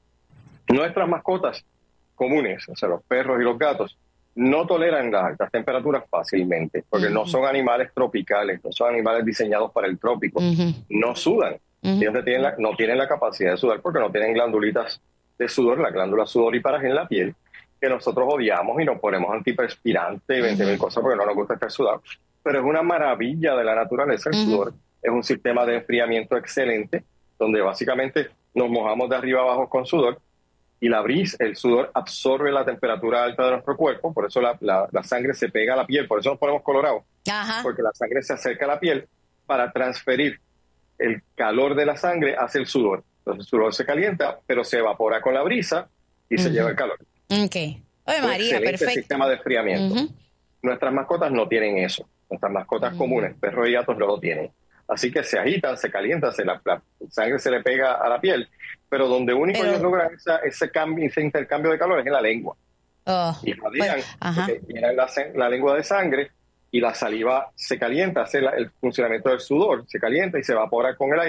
Nuestras mascotas comunes, o sea, los perros y los gatos, no toleran las altas temperaturas fácilmente, porque uh-huh. no son animales tropicales, no son animales diseñados para el trópico, uh-huh. no sudan. Uh-huh. Ellos tienen la, no tienen la capacidad de sudar porque no tienen glandulitas de sudor, la glándula sudoríparas en la piel, que nosotros odiamos y nos ponemos antiperspirante y veinte mil uh-huh. cosas porque no nos gusta estar sudado. Pero es una maravilla de la naturaleza el uh-huh. sudor. Es un sistema de enfriamiento excelente, donde básicamente nos mojamos de arriba abajo con sudor, y la brisa, el sudor absorbe la temperatura alta de nuestro cuerpo, por eso la, la, la sangre se pega a la piel, por eso nos ponemos colorados, Ajá. porque la sangre se acerca a la piel para transferir el calor de la sangre hacia el sudor. Entonces el sudor se calienta, pero se evapora con la brisa y uh-huh. se lleva el calor. Ok. Oye, María, perfecto. Sistema de enfriamiento. Uh-huh. Nuestras mascotas no tienen eso. Nuestras mascotas uh-huh. comunes, perros y gatos, no lo tienen. Así que se agitan, se calientan, se la, la sangre se le pega a la piel, pero donde único pero... ellos logran esa, ese cambio, ese intercambio de calor es en la lengua. Oh. Y radian, porque tienen la, la lengua de sangre y la saliva se calienta, hace la, el funcionamiento del sudor, se calienta y se evapora con el aire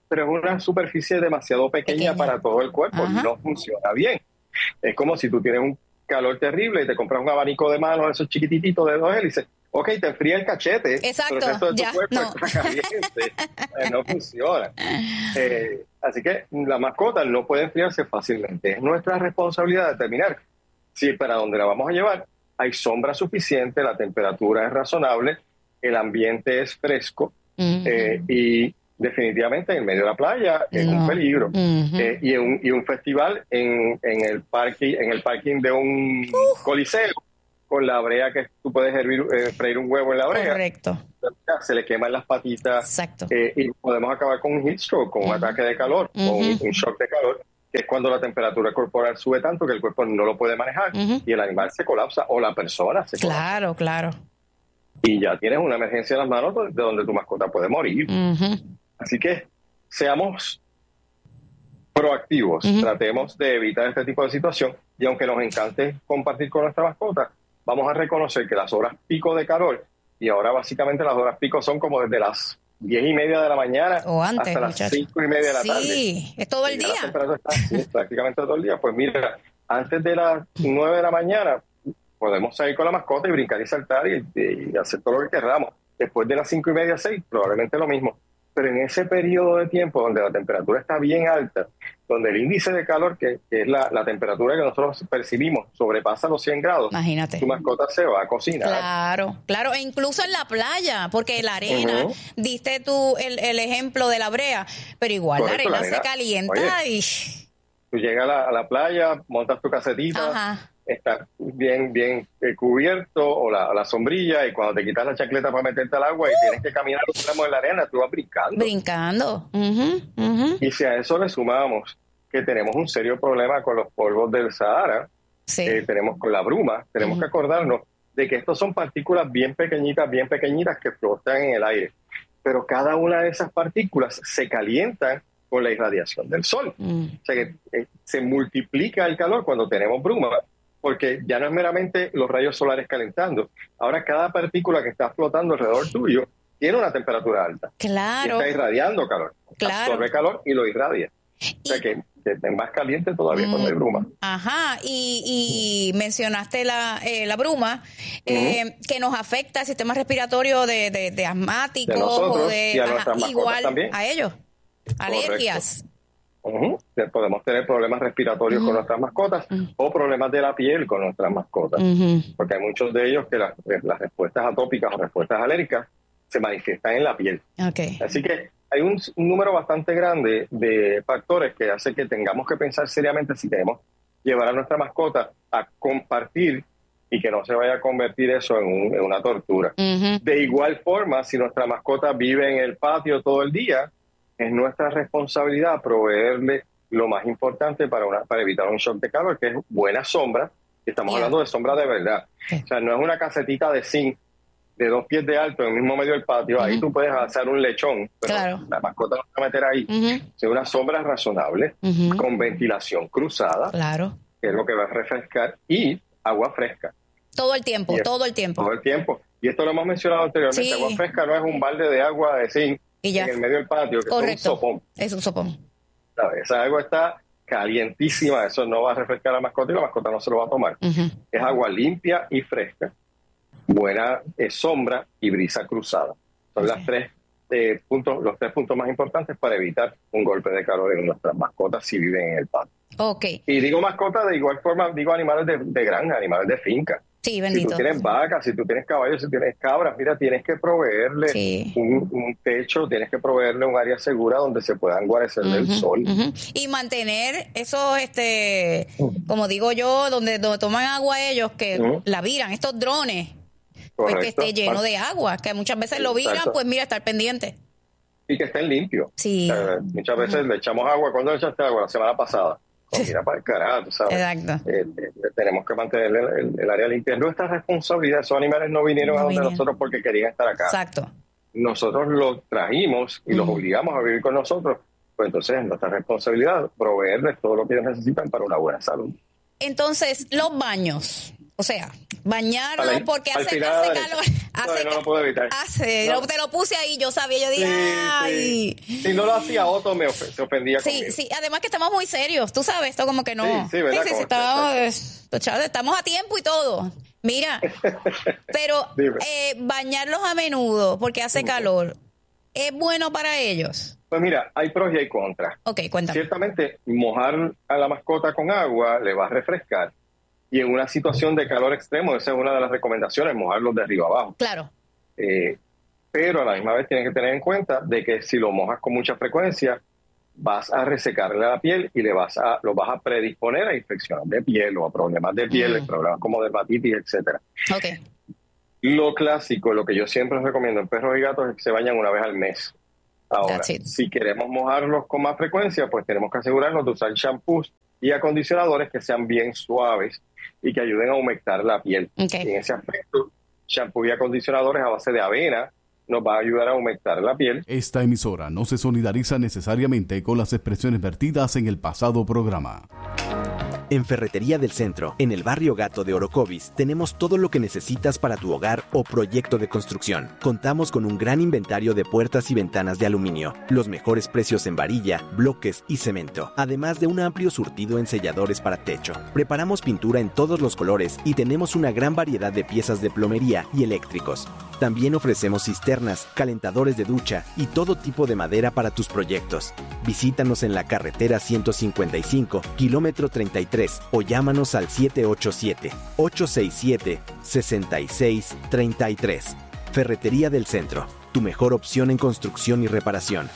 pero es una superficie demasiado pequeña, pequeña. para todo el cuerpo. Ajá. No funciona bien. Es como si tú tienes un calor terrible y te compras un abanico de manos, esos chiquititos de dos hélices. Ok, te enfría el cachete, exacto, pero el resto de tu ya, cuerpo no. está caliente. eh, no funciona. Eh, así que la mascota no puede enfriarse fácilmente. Es nuestra responsabilidad determinar si para dónde la vamos a llevar hay sombra suficiente, la temperatura es razonable, el ambiente es fresco, uh-huh. eh, y definitivamente en el medio de la playa es no. un peligro. Uh-huh. eh, y, un, y un festival en, en el parking, en el parking de un uh. coliseo, con la brea que tú puedes hervir, eh, freír un huevo en la brea. Correcto. Se le queman las patitas. Exacto. Eh, y podemos acabar con un heat stroke, con uh-huh. un ataque de calor, uh-huh. o un, un shock de calor, que es cuando la temperatura corporal sube tanto que el cuerpo no lo puede manejar uh-huh. y el animal se colapsa o la persona se colapsa. Claro, claro. Y ya tienes una emergencia en las manos de donde tu mascota puede morir. Uh-huh. Así que seamos proactivos, uh-huh. tratemos de evitar este tipo de situación, y aunque nos encante compartir con nuestra mascota, vamos a reconocer que las horas pico de calor, y ahora básicamente las horas pico son como desde las diez y media de la mañana o antes, hasta muchacho. las cinco y media de la sí, tarde. Sí, es todo el día. La temperatura está, sí, prácticamente todo el día. Pues mira, antes de las nueve de la mañana podemos salir con la mascota y brincar y saltar y, y hacer todo lo que queramos. Después de las cinco y media, seis, probablemente lo mismo. Pero en ese periodo de tiempo donde la temperatura está bien alta, donde el índice de calor, que, que es la, la temperatura que nosotros percibimos, sobrepasa los cien grados, imagínate, tu mascota se va a cocinar. Claro, claro, e incluso en la playa, porque la arena, uh-huh. diste tú el, el ejemplo de la brea, pero igual Correcto, la, arena la arena se calienta. Oye, y... Tú llegas a la, a la playa, montas tu casetita, Ajá. está bien bien eh, cubierto, o la, la sombrilla, y cuando te quitas la chancleta para meterte al agua uh. y tienes que caminar los tramos de la arena, tú vas brincando. Brincando. Uh-huh, uh-huh. Y si a eso le sumamos que tenemos un serio problema con los polvos del Sahara, sí. eh, tenemos con la bruma, tenemos uh-huh. que acordarnos de que estos son partículas bien pequeñitas, bien pequeñitas que flotan en el aire. Pero cada una de esas partículas se calientan con la irradiación del sol. Uh-huh. O sea que eh, se multiplica el calor cuando tenemos bruma, porque ya no es meramente los rayos solares calentando. Ahora cada partícula que está flotando alrededor tuyo tiene una temperatura alta. Claro. Y está irradiando calor. Claro. Absorbe calor y lo irradia. O sea que, que es más caliente todavía mm, cuando hay bruma. Ajá, y, y mencionaste la, eh, la bruma, eh, uh-huh. que nos afecta al sistema respiratorio de, de, de asmáticos. De nosotros, o de, y a ajá, nuestras mascotas igual también. A ellos. Alergias. Uh-huh. Podemos tener problemas respiratorios uh-huh. con nuestras mascotas uh-huh. o problemas de la piel con nuestras mascotas, uh-huh. porque hay muchos de ellos que las, las respuestas atópicas o respuestas alérgicas se manifiestan en la piel. Okay. Así que hay un, un número bastante grande de factores que hace que tengamos que pensar seriamente si queremos llevar a nuestra mascota a compartir y que no se vaya a convertir eso en, un, en una tortura. Uh-huh. De igual forma, si nuestra mascota vive en el patio todo el día, es nuestra responsabilidad proveerle lo más importante para una para evitar un shock de calor, que es buena sombra. Estamos yeah. hablando de sombra de verdad. Okay. O sea, no es una casetita de zinc de dos pies de alto en el mismo medio del patio. Uh-huh. Ahí tú puedes hacer un lechón, pero claro. la mascota no se va a meter ahí. Uh-huh. Es una sombra razonable, uh-huh. con ventilación cruzada, claro. que es lo que va a refrescar, y agua fresca. Todo el tiempo, es, todo el tiempo. Todo el tiempo. Y esto lo hemos mencionado anteriormente. Sí. Agua fresca no es un balde de agua de zinc y ya. en el medio del patio, que Correcto. es un sopón. Es un sopón. ¿Sabes? Esa agua está calientísima, eso no va a refrescar a la mascota y la mascota no se lo va a tomar. Uh-huh. Es agua limpia y fresca, buena eh, sombra y brisa cruzada. Son okay. las tres eh, puntos, los tres puntos más importantes para evitar un golpe de calor en nuestras mascotas si viven en el patio. Okay. Y digo mascotas de igual forma, digo animales de, de granja, animales de finca. Sí, bendito. Si tú tienes vacas, si tú tienes caballos, si tienes cabras, mira, tienes que proveerle sí. un, un techo, tienes que proveerle un área segura donde se puedan guarecer uh-huh, del sol. Uh-huh. Y mantener esos, este, uh-huh. como digo yo, donde, donde toman agua ellos, que uh-huh. la viran, estos drones, pues que esté lleno de agua, que muchas veces lo viran, pues mira, estar pendiente. Y que estén limpios. Sí. Eh, muchas veces uh-huh. le echamos agua. ¿Cuándo le echaste agua? La semana pasada. Oh, mira para el carajo, tú sabes. Exacto. Eh, eh, tenemos que mantener el, el, el área limpia. Es nuestra responsabilidad. Esos animales no vinieron no a donde vinieron. nosotros porque querían estar acá. Exacto. Nosotros los trajimos y uh-huh. los obligamos a vivir con nosotros. Pues entonces es nuestra responsabilidad proveerles todo lo que ellos necesitan para una buena salud. Entonces, los baños. O sea, bañarlo Al- porque al hace, final hace de la calor. derecha. Hace, No, no lo puedo evitar. hace No. lo- te lo puse ahí, yo sabía, yo dije, Sí, ay. sí. Si no lo hacía Otto, me ofe- se ofendía Sí, conmigo. sí, además que estamos muy serios, tú sabes, esto como que no. Sí, sí, ¿verdad? sí, sí, Como- estamos, eh, chavos, estamos a tiempo y todo. Mira, pero Dime. eh, bañarlos a menudo porque hace calor, ¿es bueno para ellos? Pues mira, hay pros y hay contras. Ok, cuéntame. Ciertamente, mojar a la mascota con agua le va a refrescar. Y en una situación de calor extremo, esa es una de las recomendaciones, mojarlos de arriba abajo. Claro. Eh, pero a la misma vez tienes que tener en cuenta de que si lo mojas con mucha frecuencia, vas a resecarle la piel y le vas a, lo vas a predisponer a infecciones de piel o a problemas de piel, Mm. problemas como dermatitis, etcétera. Ok. Lo clásico, lo que yo siempre recomiendo en perros y gatos es que se bañan una vez al mes. Ahora, That's it. si queremos mojarlos con más frecuencia, pues tenemos que asegurarnos de usar shampoos y acondicionadores que sean bien suaves y que ayuden a humectar la piel. Okay. En ese aspecto, shampoo y acondicionadores a base de avena nos va a ayudar a humectar la piel. Esta emisora no se solidariza necesariamente con las expresiones vertidas en el pasado programa. En Ferretería del Centro, en el barrio Gato de Orocovis, tenemos todo lo que necesitas para tu hogar o proyecto de construcción. Contamos con un gran inventario de puertas y ventanas de aluminio, los mejores precios en varilla, bloques y cemento, además de un amplio surtido en selladores para techo. Preparamos pintura en todos los colores y tenemos una gran variedad de piezas de plomería y eléctricos. También ofrecemos cisternas, calentadores de ducha y todo tipo de madera para tus proyectos. Visítanos en la carretera ciento cincuenta y cinco, kilómetro treinta y tres, o llámanos al siete ocho siete, ocho seis siete, seis seis tres tres. Ferretería del Centro, tu mejor opción en construcción y reparación.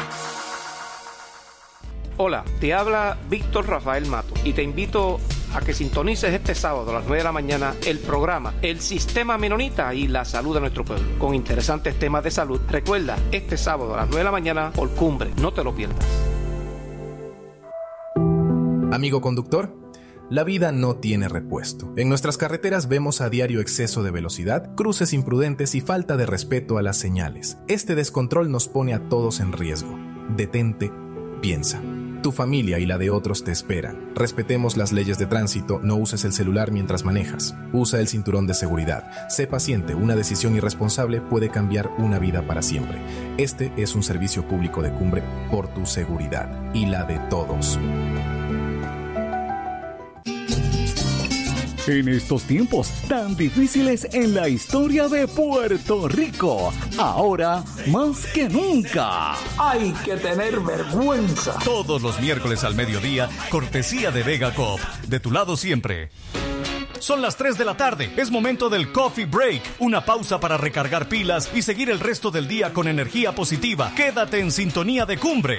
Hola, te habla Víctor Rafael Mato y te invito a que sintonices este sábado a las nueve de la mañana el programa El Sistema Menonita y la Salud de Nuestro Pueblo, con interesantes temas de salud. Recuerda, este sábado a las nueve de la mañana por Cumbre, no te lo pierdas. Amigo conductor, la vida no tiene repuesto. En nuestras carreteras vemos a diario exceso de velocidad, cruces imprudentes y falta de respeto a las señales. Este descontrol nos pone a todos en riesgo. Detente, piensa. Tu familia y la de otros te esperan. Respetemos las leyes de tránsito, no uses el celular mientras manejas. Usa el cinturón de seguridad. Sé paciente, una decisión irresponsable puede cambiar una vida para siempre. Este es un servicio público de Cumbre por tu seguridad y la de todos. En estos tiempos tan difíciles en la historia de Puerto Rico, ahora más que nunca, hay que tener vergüenza. Todos los miércoles al mediodía, cortesía de Vega Coop, de tu lado siempre. Son las tres de la tarde, es momento del Coffee Break, una pausa para recargar pilas y seguir el resto del día con energía positiva. Quédate en sintonía de Cumbre.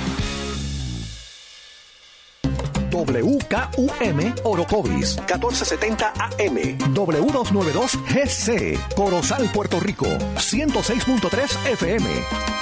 W K U M Orocovis, catorce setenta A M, W doscientos noventa y dos G C, Corozal, Puerto Rico, ciento seis punto tres F M.